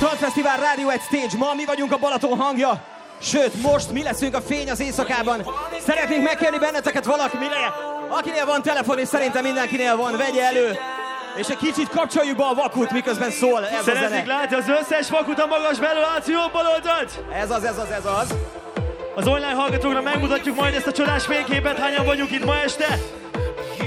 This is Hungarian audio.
Strand Fesztivál Rádió 1 Stage. Ma mi vagyunk a Balaton hangja. Sőt, most mi leszünk a fény az éjszakában. Szeretnénk megkérni benneteket valakinél. Akinél van telefon, és szerintem mindenkinél van, vegye elő. És egy kicsit kapcsoljuk be a vakut, miközben szól ez a zene. Szeretnék látni az összes vakut a magas belőlátszó jobb bal oldalt. Ez az. Az online hallgatóknak megmutatjuk majd ezt a csodás fényképet, hányan vagyunk itt ma este.